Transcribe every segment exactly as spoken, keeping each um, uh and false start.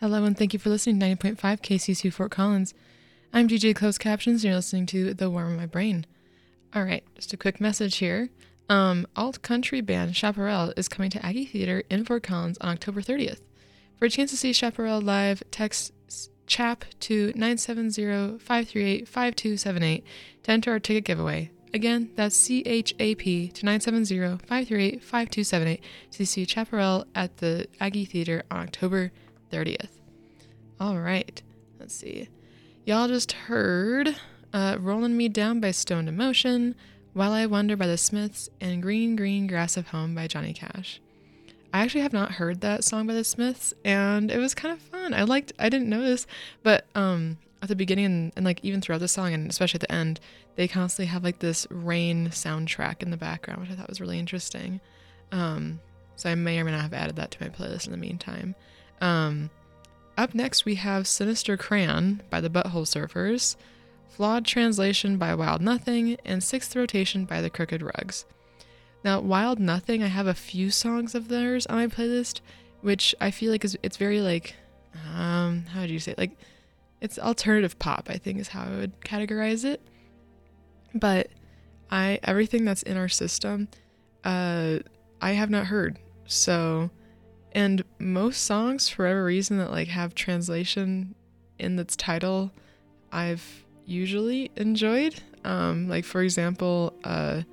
Hello and thank you for listening to ninety point five K C C Fort Collins. I'm D J Closed Captions and you're listening to The Worm in My Brain. Alright, just a quick message here. Um, alt country band Chaparral is coming to Aggie Theater in Fort Collins on October thirtieth. For a chance to see Chaparral live, text CHAP to nine seven zero, five three eight, five two seven eight to enter our ticket giveaway. Again, that's C H A P to nine seven zero, five three eight, five two seven eight to see Chaparral at the Aggie Theater on October thirtieth. All right, let's see. Y'all just heard uh, Rolling Me Down by Stoned Emotion, While I Wonder by the Smiths, and Green Green Grass of Home by Johnny Cash. I actually have not heard that song by the Smiths, and it was kind of fun. I liked, I didn't know this, but um, at the beginning and, and like even throughout the song, and especially at the end, they constantly have like this rain soundtrack in the background, which I thought was really interesting. Um, so I may or may not have added that to my playlist in the meantime. Um, up next, we have Sinister Crayon by the Butthole Surfers, Flawed Translation by Wild Nothing, and Sixth Rotation by the Crooked Rugs. Now, Wild Nothing, I have a few songs of theirs on my playlist, which I feel like is it's very like, um, how would you say it? Like, it's alternative pop, I think is how I would categorize it. But I everything that's in our system, uh, I have not heard. So, and most songs, for whatever reason, that like have translation in its title, I've usually enjoyed. Um, like for example, uh,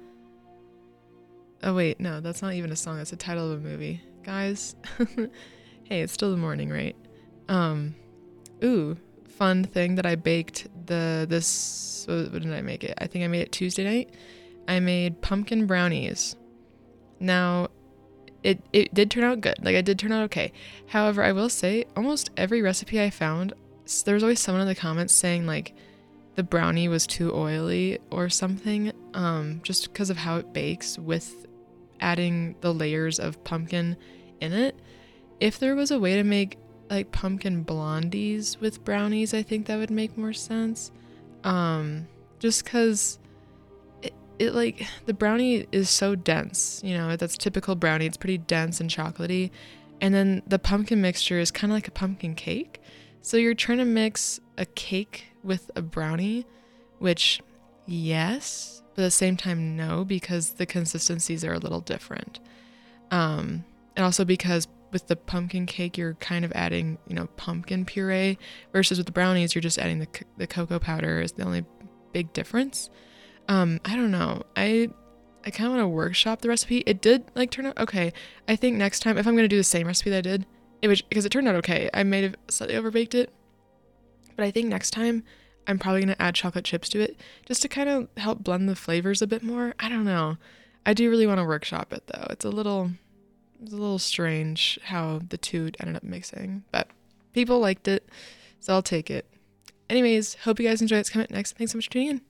oh wait, no, that's not even a song. That's the title of a movie, guys. Hey, it's still the morning, right? Um, ooh, fun thing that I baked the this. What, what did I make it? I think I made it Tuesday night. I made pumpkin brownies. Now, it it did turn out good. Like I did turn out okay. However, I will say almost every recipe I found, there was always someone in the comments saying like the brownie was too oily or something. Um, just because of how it bakes with adding the layers of pumpkin in it. If there was a way to make like pumpkin blondies with brownies, I think that would make more sense. Um, just because it, it like the brownie is so dense, you know, that's typical brownie. It's pretty dense and chocolatey. And then the pumpkin mixture is kind of like a pumpkin cake. So you're trying to mix a cake with a brownie, which yes, but at the same time, no, because the consistencies are a little different. Um, and also because with the pumpkin cake, you're kind of adding, you know, pumpkin puree versus with the brownies, you're just adding the the cocoa powder is the only big difference. Um, I don't know. I I kind of want to workshop the recipe. It did like turn out okay. I think next time, if I'm going to do the same recipe that I did, it was because it turned out okay. I may have slightly overbaked it, but I think next time I'm probably going to add chocolate chips to it just to kind of help blend the flavors a bit more. I don't know. I do really want to workshop it though. It's a little, it's a little strange how the two ended up mixing, but people liked it, so I'll take it. Anyways, hope you guys enjoy. It's coming up next. Thanks so much for tuning in.